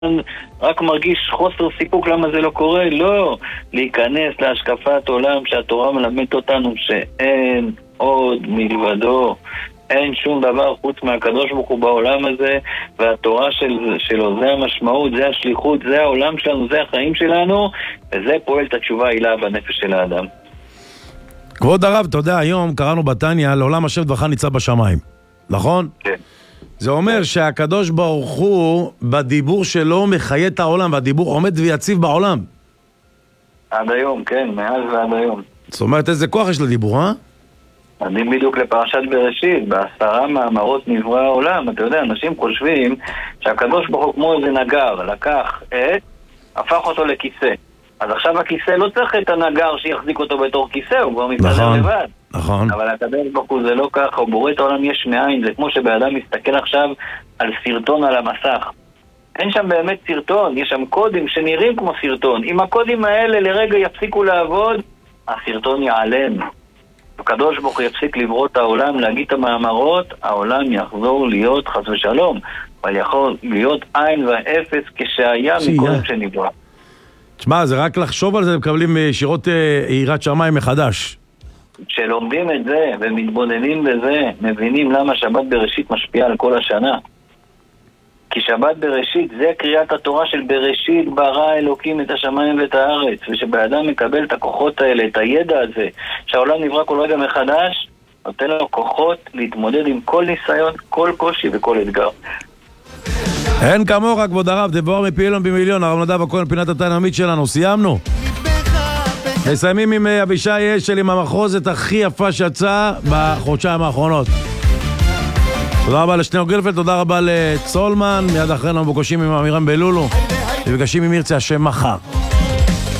רק מרגיש חוסר סיפוק למה זה לא קורה. לא, להיכנס להשקפת עולם שהתורה מלמדת אותנו שאין עוד מלבדו, אין שום דבר חוץ מהקדוש ברוך הוא בעולם הזה, והתורה שלו זה המשמעות, זה השליחות, זה העולם שלנו, זה החיים שלנו, וזה פועל את התשובה העילה בנפש של האדם. כבוד הרב, אתה יודע, היום קראנו בתניא לעולם השם דברך ניצב בשמיים, נכון? כן. זה אומר שהקדוש ברוך הוא בדיבור שלו מחיה את העולם, והדיבור עומד ויציב בעולם. עד היום, כן, מאז ועד היום. זאת אומרת, איזה כוח יש לדיבור, אה? אני בדיוק לפרשת בראשית, ב10 מאמרות נברא העולם. אתה יודע, אנשים חושבים שהקדוש ברוך הוא כמו איזה נגר, לקח הפך אותו לכיסא. אז עכשיו הכיסא לא צריך את הנגר שיחזיק אותו בתור כיסא, הוא כבר מסתדר לבד. נכון. אבל הקדוש ברוך הוא זה לא ככה, הוא בורא את העולם יש מאין. זה כמו שבאדם מסתכל עכשיו על סרטון על המסך. אין שם באמת סרטון, יש שם קודים שנראים כמו סרטון. אם הקודים האלה לרגע יפסיקו לעבוד, הסרטון ייעלם. הקדוש ברוך הוא יפסיק לברוא את העולם, להגיד את המאמרות, העולם יחזור להיות חס ושלום, אבל יכול להיות עין ואפס כשהיה מקודם שנברא. תשמע, זה רק לחשוב על זה, מקבלים ישירות יראת שמיים מחדש. כשלומדים את זה ומתבוננים בזה, מבינים למה שבת בראשית משפיעה על כל השנה. כי שבת בראשית זה קריאת התורה של בראשית ברא אלוקים את השמיים ואת הארץ, ושבאדם מקבל את הכוחות האלה, את הידע הזה, שהעולם נברא כל רגע מחדש, נותן לו כוחות להתמודד עם כל ניסיון, כל קושי וכל אתגר. אין כמוך, כבוד הרב, דבור מפעילון במיליון, הרב נדב הכהן, פינת התענמית שלנו, סיימנו. מסיימים עם אבישי אשל עם המחרוזת הכי יפה שיצאה בחודשיים האחרונות. תודה רבה לשניאור גרפלד, תודה רבה לצולמן, מיד אחרינו מבוקשים עם אמירם בלולו, מבוקשים עם ירצה השם מחר.